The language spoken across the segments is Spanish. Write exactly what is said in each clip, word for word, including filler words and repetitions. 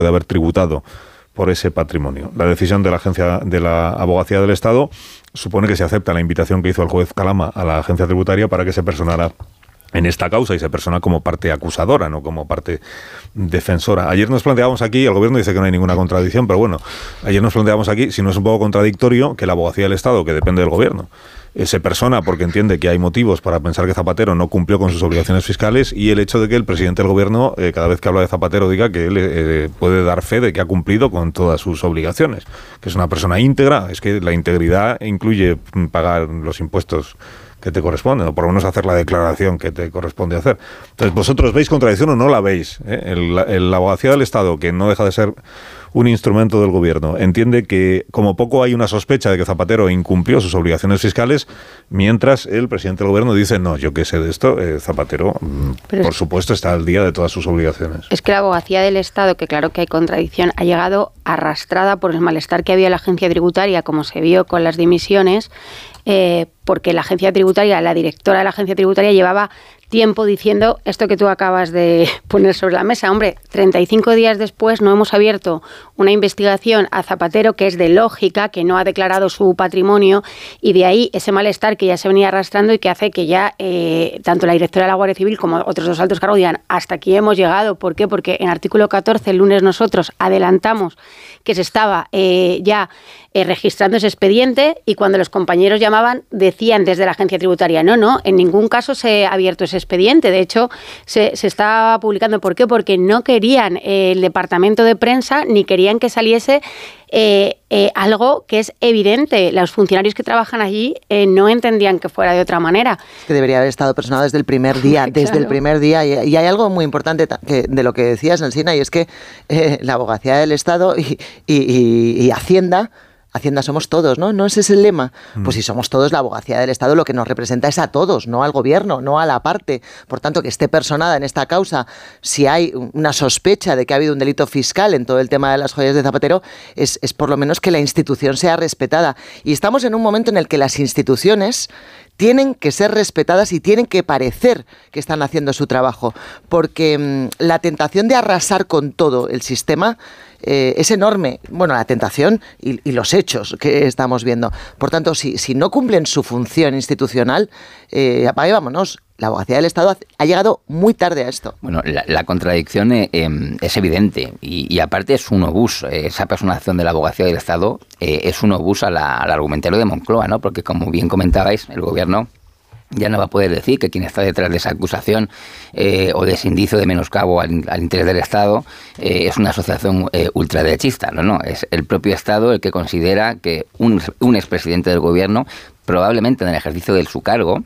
de haber tributado por ese patrimonio. La decisión de la agencia de la Abogacía del Estado supone que se acepta la invitación que hizo el juez Calama a la agencia tributaria para que se personara en esta causa y se persona como parte acusadora, no como parte defensora. Ayer nos planteábamos aquí, el gobierno dice que no hay ninguna contradicción, pero bueno, ayer nos planteábamos aquí, si no es un poco contradictorio, que la Abogacía del Estado, que depende del gobierno, eh, se persona porque entiende que hay motivos para pensar que Zapatero no cumplió con sus obligaciones fiscales, y el hecho de que el presidente del gobierno, eh, cada vez que habla de Zapatero, diga que él eh, puede dar fe de que ha cumplido con todas sus obligaciones, que es una persona íntegra. Es que la integridad incluye pagar los impuestos que te corresponden, o por lo menos hacer la declaración que te corresponde hacer. Entonces, ¿vosotros veis contradicción o no la veis? ¿Eh? El, el, la Abogacía del Estado, que no deja de ser un instrumento del gobierno, entiende que como poco hay una sospecha de que Zapatero incumplió sus obligaciones fiscales, mientras el presidente del gobierno dice, no, yo qué sé de esto, eh, Zapatero, Pero por es, supuesto, está al día de todas sus obligaciones. Es que la Abogacía del Estado, que claro que hay contradicción, ha llegado arrastrada por el malestar que había en la agencia tributaria, como se vio con las dimisiones, eh, porque la agencia tributaria, la directora de la agencia tributaria llevaba tiempo diciendo esto que tú acabas de poner sobre la mesa. Hombre, treinta y cinco días después no hemos abierto una investigación a Zapatero, que es de lógica, que no ha declarado su patrimonio, y de ahí ese malestar que ya se venía arrastrando y que hace que ya eh, tanto la directora de la Guardia Civil como otros dos altos cargos digan, hasta aquí hemos llegado. ¿Por qué? Porque en artículo catorce, el lunes, nosotros adelantamos que se estaba eh, ya eh, registrando ese expediente, y cuando los compañeros llamaban decían desde la agencia tributaria, no, no, en ningún caso se ha abierto ese expediente. De hecho, se, se está publicando. ¿Por qué? Porque no querían eh, el departamento de prensa, ni querían que saliese eh, eh, algo que es evidente. Los funcionarios que trabajan allí eh, no entendían que fuera de otra manera. Es que debería haber estado personado desde el primer día, desde claro. el primer día. Y, y hay algo muy importante que, de lo que decías, Alsina, y es que eh, la Abogacía del Estado y, y, y, y Hacienda... Hacienda somos todos, ¿no? ¿No ese es el lema? Mm. Pues si somos todos, la Abogacía del Estado lo que nos representa es a todos, no al gobierno, no a la parte. Por tanto, que esté personada en esta causa, si hay una sospecha de que ha habido un delito fiscal en todo el tema de las joyas de Zapatero, es, es por lo menos que la institución sea respetada. Y estamos en un momento en el que las instituciones tienen que ser respetadas y tienen que parecer que están haciendo su trabajo, porque mmm, la tentación de arrasar con todo el sistema eh, es enorme. Bueno, la tentación y, y los hechos que estamos viendo. Por tanto, si, si no cumplen su función institucional, eh, apague, vámonos. La Abogacía del Estado ha llegado muy tarde a esto. Bueno, la, la contradicción eh, eh, es evidente y, y aparte es un obús. Eh, esa personación de la Abogacía del Estado eh, es un obús a la, al argumentario de Moncloa, ¿no? Porque, como bien comentabais, el gobierno ya no va a poder decir que quien está detrás de esa acusación eh, o de ese indicio de menoscabo al, al interés del Estado eh, es una asociación eh, ultraderechista. No, no, es el propio Estado el que considera que un, un expresidente del gobierno, probablemente en el ejercicio de su cargo,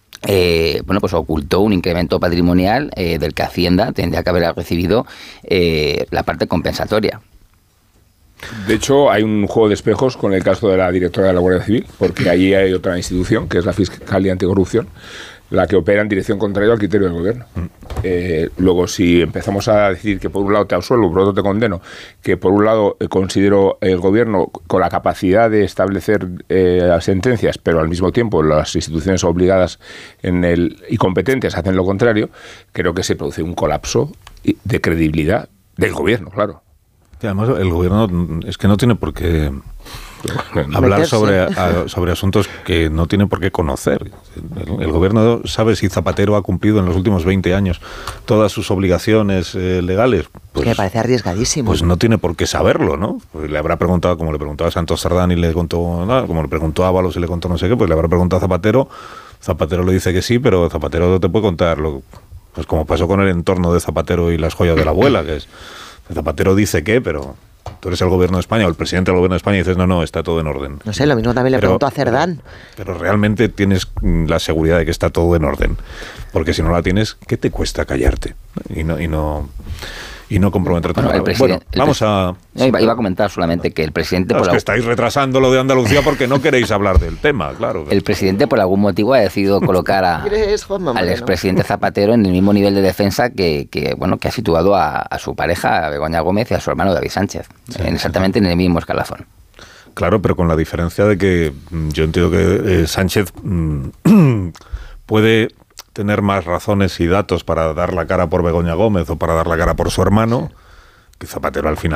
Eh, bueno, pues ocultó un incremento patrimonial eh, del que Hacienda tendría que haber recibido eh, la parte compensatoria. De hecho, hay un juego de espejos con el caso de la directora de la Guardia Civil, porque ahí hay otra institución, que es la Fiscalía Anticorrupción, la que opera en dirección contraria al criterio del gobierno. Eh, luego, si empezamos a decir que por un lado te absuelvo, por otro te condeno, que por un lado eh, considero el gobierno con la capacidad de establecer eh, sentencias, pero al mismo tiempo las instituciones obligadas en el, y competentes hacen lo contrario, creo que se produce un colapso de credibilidad del gobierno, claro. Y además, el gobierno es que no tiene por qué hablar sobre, a, sobre asuntos que no tiene por qué conocer. El, el gobierno sabe si Zapatero ha cumplido en los últimos veinte años todas sus obligaciones eh, legales. Pues, que me parece arriesgadísimo. Pues no tiene por qué saberlo, ¿no? Pues le habrá preguntado, como le preguntaba a Santos Sardán y le contó, no, como le preguntó a Ábalos y le contó no sé qué, pues le habrá preguntado a Zapatero. Zapatero le dice que sí, pero Zapatero no te puede contar, lo, pues como pasó con el entorno de Zapatero y las joyas de la abuela, que es Zapatero dice que, pero tú eres el gobierno de España o el presidente del gobierno de España y dices, no, no, está todo en orden. No sé, lo mismo también le pero, pregunto a Cerdán. Pero, pero realmente tienes la seguridad de que está todo en orden. Porque si no la tienes, ¿qué te cuesta callarte? Y no... Y no y no comprometerte. Bueno, bueno, vamos a... No, iba, iba a comentar solamente que el presidente... No, por es que estáis retrasando lo de Andalucía porque no queréis hablar del tema, claro. El presidente por algún motivo ha decidido colocar a, al expresidente Zapatero en el mismo nivel de defensa que, que bueno que ha situado a, a su pareja, a Begoña Gómez, y a su hermano David Sánchez, sí, en exactamente sí. en el mismo escalafón. Claro, pero con la diferencia de que yo entiendo que eh, Sánchez mmm, puede tener más razones y datos para dar la cara por Begoña Gómez o para dar la cara por su hermano, que Zapatero al final